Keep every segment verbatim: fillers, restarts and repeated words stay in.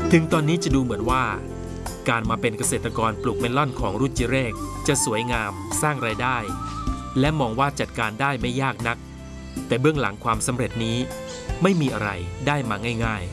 ถึงตอนนี้จะดูเหมือนว่าการมาเป็นเกษตรกรปลูกเมลอนของรุจิเรกจะสวยงามสร้างรายได้และมองว่าจัดการได้ไม่ยากนักแต่เบื้องหลังความสำเร็จนี้ไม่มีอะไรได้มาง่าย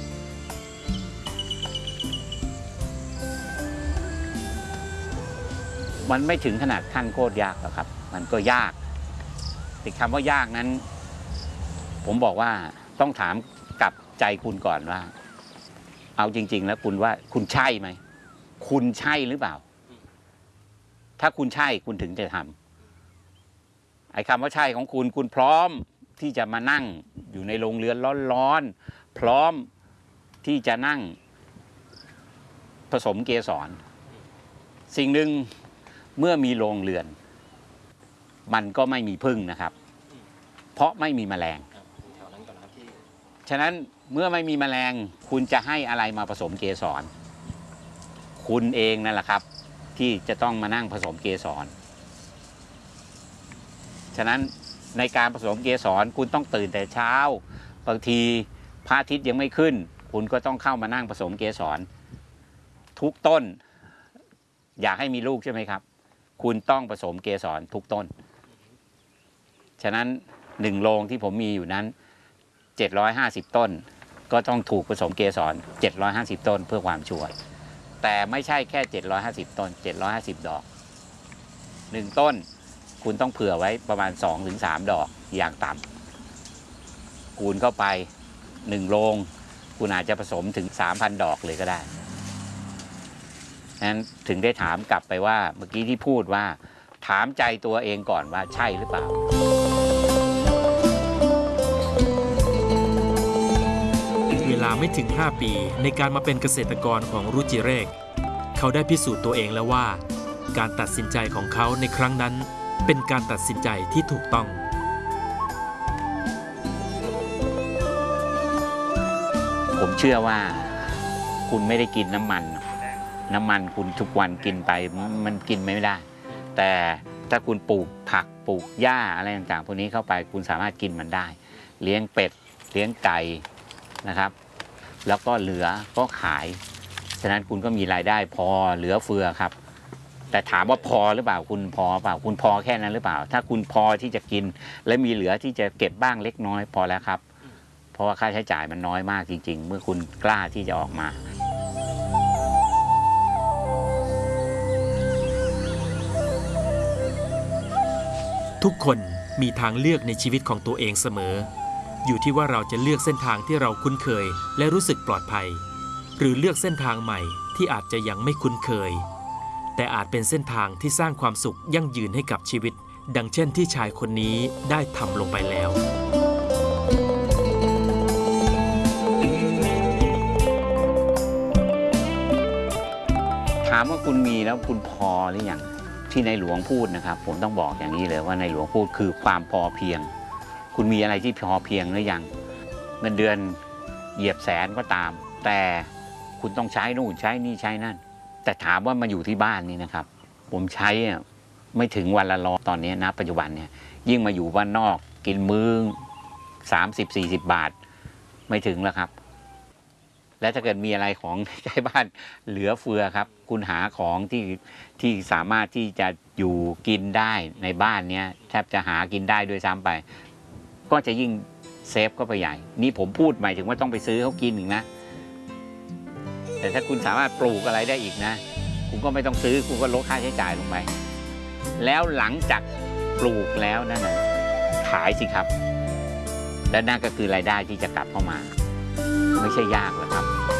ๆมันไม่ถึงขนาดขั้นโคตรยากหรอกครับมันก็ยากแต่คำว่ายากนั้นผมบอกว่าต้องถามกับใจคุณก่อนว่าเอาจริงๆแล้วคุณว่าคุณใช่ไหมคุณใช่หรือเปล่าถ้าคุณใช่คุณถึงจะทำไอ้คำว่าใช่ของคุณคุณพร้อมที่จะมานั่งอยู่ในโรงเรือนร้อนๆพร้อมที่จะนั่งผสมเกสรสิ่งหนึ่งเมื่อมีโรงเรือนมันก็ไม่มีผึ้งนะครับเพราะไม่มีแมลงฉะนั้นเมื่อไม่มีแมลงคุณจะให้อะไรมาผสมเกสรคุณเองนั่นแหละครับที่จะต้องมานั่งผสมเกสรฉะนั้นในการผสมเกสรคุณต้องตื่นแต่เช้าบางทีพระอาทิตย์ยังไม่ขึ้นคุณก็ต้องเข้ามานั่งผสมเกสรทุกต้นอยากให้มีลูกใช่ไหมครับคุณต้องผสมเกสรทุกต้นฉะนั้นหนึ่งโรงที่ผมมีอยู่นั้นเจ็ดร้อยห้าสิบต้นก็ต้องถูกผสมเกสรเจ็ดร้อยห้าสิบต้นเพื่อความชัวร์แต่ไม่ใช่แค่เจ็ดร้อยห้าสิบต้นเจ็ดร้อยห้าสิบดอกหนึ่งต้นคุณต้องเผื่อไว้ประมาณ สองถึงสาม ดอกอย่างต่ำคูณเข้าไปหนึ่งโรงคุณอาจจะผสมถึง สามพัน ดอกเลยก็ได้นั้นถึงได้ถามกลับไปว่าเมื่อกี้ที่พูดว่าถามใจตัวเองก่อนว่าใช่หรือเปล่าเวลาไม่ถึงห้าปีในการมาเป็นเกษตรกรของรุจิเรกเขาได้พิสูจน์ตัวเองแล้วว่าการตัดสินใจของเขาในครั้งนั้นเป็นการตัดสินใจที่ถูกต้องผมเชื่อว่าคุณไม่ได้กินน้ำมันน้ำมันคุณทุกวันกินไปมันกินไม่ได้แต่ถ้าคุณปลูกผักปลูกหญ้าอะไรต่างๆพวกนี้เข้าไปคุณสามารถกินมันได้เลี้ยงเป็ดเลี้ยงไก่นะครับแล้วก็เหลือก็ขายฉะนั้นคุณก็มีรายได้พอเหลือเฟือครับแต่ถามว่าพอหรือเปล่าคุณพอเปล่าคุณพอแค่นั้นหรือเปล่าถ้าคุณพอที่จะกินและมีเหลือที่จะเก็บบ้างเล็กน้อยพอแล้วครับเพราะว่าค่าใช้จ่ายมันน้อยมากจริงๆเมื่อคุณกล้าที่จะออกมาทุกคนมีทางเลือกในชีวิตของตัวเองเสมออยู่ที่ว่าเราจะเลือกเส้นทางที่เราคุ้นเคยและรู้สึกปลอดภัยหรือเลือกเส้นทางใหม่ที่อาจจะยังไม่คุ้นเคยแต่อาจเป็นเส้นทางที่สร้างความสุขยั่งยืนให้กับชีวิตดังเช่นที่ชายคนนี้ได้ทำลงไปแล้วถามว่าคุณมีแล้วคุณพอหรือยังที่ในหลวงพูดนะครับผมต้องบอกอย่างนี้เลยว่าในหลวงพูดคือความพอเพียงคุณมีอะไรที่พอเพียงหรือยังเงินเดือนเหยียบแสนก็ตามแต่คุณต้องใช้นู่นใช้นี่ใช้นั่นแต่ถามว่ามาอยู่ที่บ้านนี่นะครับผมใช้ไม่ถึงวันละร้อยตอนนี้นะปัจจุบันเนี่ยยิ่งมาอยู่บ้านนอกกินมื้อสามสิบสี่สิบบาทไม่ถึงแล้วครับและถ้าเกิดมีอะไรของใกล้บ้านเหลือเฟือครับคุณหาของที่ที่สามารถที่จะอยู่กินได้ในบ้านนี้แทบจะหากินได้ด้วยซ้ำไปก็จะยิ่งเซฟก็ไปใหญ่นี่ผมพูดหมายถึงว่าต้องไปซื้อเขากินอีกนะแต่ถ้าคุณสามารถปลูกอะไรได้อีกนะคุณก็ไม่ต้องซื้อคุณก็ลดค่าใช้จ่ายลงไปแล้วหลังจากปลูกแล้วนั่นนะขายสิครับและนั่นก็คือรายได้ที่จะกลับเข้ามาไม่ใช่ยากหรอกครับ